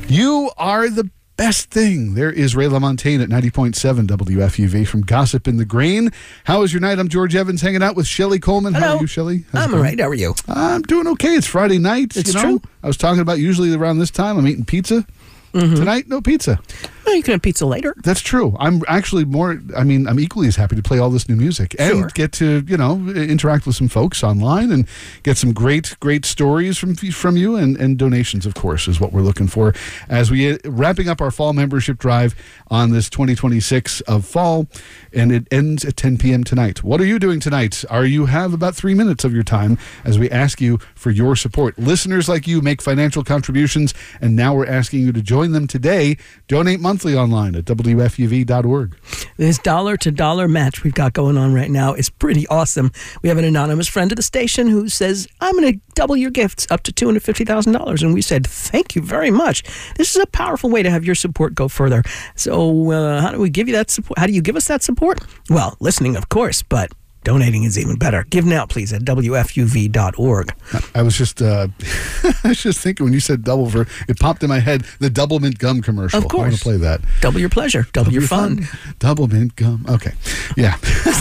You are the best thing. There is Ray LaMontagne at 90.7 WFUV from Gossip in the Grain. How was your night? I'm George Evans, hanging out with Shelley Coleman. Hello. How are you, Shelley? I'm all right. How are you? I'm doing okay. It's Friday night. It's true. I was talking about usually around this time I'm eating pizza. Tonight, no pizza. Well, you can have pizza later. That's true. I'm actually I'm equally as happy to play all this new music and get to, interact with some folks online and get some great stories from you and donations, of course, is what we're looking for as we wrapping up our fall membership drive on this 2026 of fall, and it ends at 10 p.m. tonight. What are you doing tonight? You have about 3 minutes of your time as we ask you for your support. Listeners like you make financial contributions, and now we're asking you to join them today. Donate monthly online at WFUV.org. This dollar-to-dollar match we've got going on right now is pretty awesome. We have an anonymous friend of the station who says, I'm going to double your gifts up to $250,000. And we said, thank you very much. This is a powerful way to have your support go further. So how do we give you that support? How do you give us that support? Well, listening, of course, but donating is even better. Give now, please, at WFUV.org. I was just thinking when you said double it popped in my head, the Double Mint Gum commercial. Of course. I want to play that. Double your pleasure. Double your fun. Double Mint Gum. Okay. Yeah.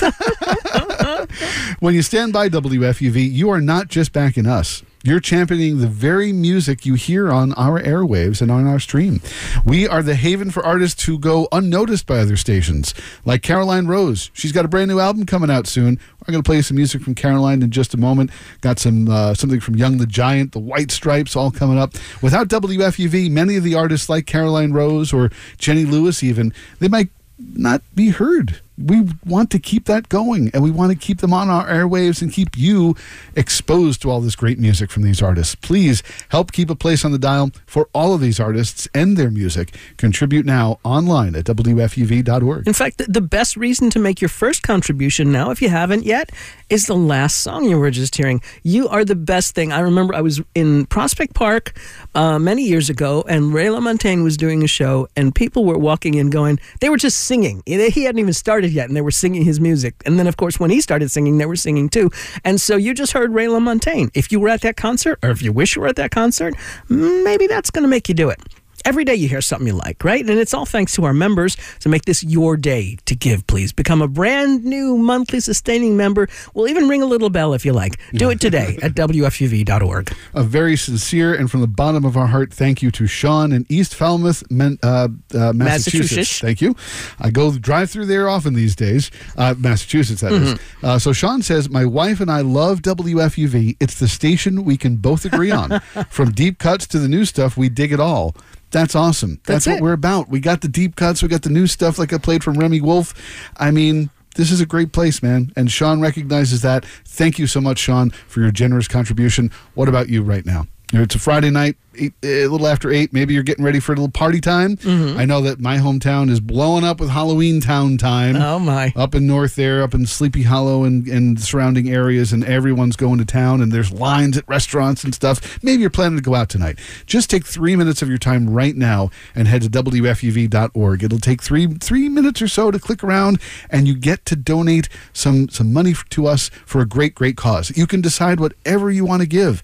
When you stand by WFUV, you are not just backing us. You're championing the very music you hear on our airwaves and on our stream. We are the haven for artists who go unnoticed by other stations, like Caroline Rose. She's got a brand new album coming out soon. We're going to play some music from Caroline in just a moment. Got some something from Young the Giant, the White Stripes, all coming up. Without WFUV, many of the artists like Caroline Rose or Jenny Lewis even, they might not be heard. We want to keep that going, and we want to keep them on our airwaves and keep you exposed to all this great music from these artists. Please help keep a place on the dial for all of these artists and their music. Contribute now online at WFUV.org. In fact, the best reason to make your first contribution now, if you haven't yet, is the last song you were just hearing. You are the best thing. I remember I was in Prospect Park many years ago, and Ray LaMontagne was doing a show, and people were walking in going, they were just singing. He hadn't even started yet, and they were singing his music. And then, of course, when he started singing, they were singing too. And so you just heard Ray LaMontagne. If you were at that concert, or if you wish you were at that concert, maybe that's going to make you do it. Every day you hear something you like, right? And it's all thanks to our members. So make this your day to give, please. Become a brand new monthly sustaining member. We'll even ring a little bell if you like. Do it today at WFUV.org. A very sincere and from the bottom of our heart thank you to Sean in East Falmouth, Massachusetts. Thank you. I go drive through there often these days. Massachusetts, that is. So Sean says, my wife and I love WFUV. It's the station we can both agree on. From deep cuts to the new stuff, we dig it all. That's awesome. That's what we're about. We got the deep cuts. We got the new stuff like I played from Remy Wolf. I mean, this is a great place, man. And Sean recognizes that. Thank you so much, Sean, for your generous contribution. What about you right now? It's a Friday night, a little after 8. Maybe you're getting ready for a little party time. I know that my hometown is blowing up with Halloween town time. Oh, my. Up in North there, up in Sleepy Hollow and surrounding areas, and everyone's going to town, and there's lines at restaurants and stuff. Maybe you're planning to go out tonight. Just take 3 minutes of your time right now and head to WFUV.org. It'll take three minutes or so to click around, and you get to donate some money to us for a great cause. You can decide whatever you want to give.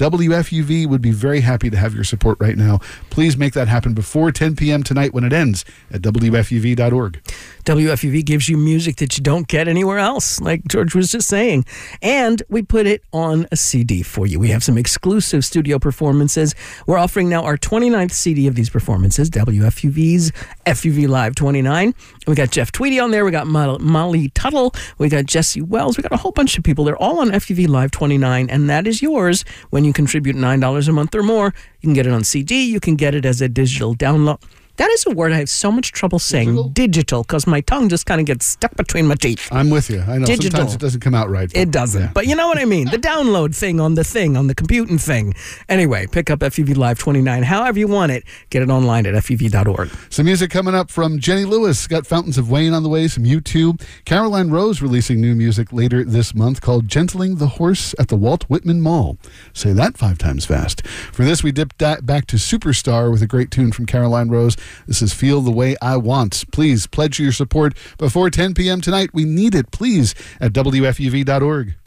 WFUV would be very happy to have your support right now. Please make that happen before 10 p.m. tonight when it ends at WFUV.org. WFUV gives you music that you don't get anywhere else, like George was just saying. And we put it on a CD for you. We have some exclusive studio performances. We're offering now our 29th CD of these performances, WFUV's FUV Live 29. We got Jeff Tweedy on there. We got Molly Tuttle. We got Jesse Wells. We got a whole bunch of people. They're all on FUV Live 29, and that is yours when you contribute $9 a month or more. You can get it on CD. You can get it as a digital download. That is a word I have so much trouble saying, digital, because my tongue just kind of gets stuck between my teeth. I'm with you. I know digital. Sometimes it doesn't come out right. It doesn't. Yeah. But you know what I mean. The download thing, on the computing thing. Anyway, pick up FUV Live 29 however you want it. Get it online at FUV.org. Some music coming up from Jenny Lewis. Got Fountains of Wayne on the way, some U2. Caroline Rose releasing new music later this month called Gentling the Horse at the Walt Whitman Mall. Say that 5 times fast. For this, we dip back to Superstar with a great tune from Caroline Rose. This is Feel the Way I Want. Please pledge your support before 10 p.m. tonight. We need it, please, at WFUV.org.